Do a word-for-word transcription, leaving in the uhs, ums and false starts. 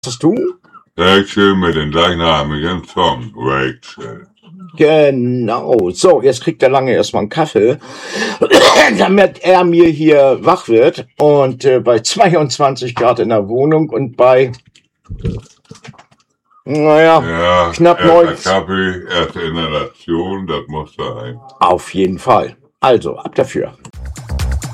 Hast du? Rachel mit dem gleichnamigen Song, Rachel. Genau. So, jetzt kriegt der Lange erstmal einen Kaffee, damit er mir hier wach wird. Und äh, bei zweiundzwanzig Grad in der Wohnung und bei, naja, Ja, knapp erster neunzig. Kaffee, erste Inhalation, das muss sein. Auf jeden Fall. Also, ab dafür.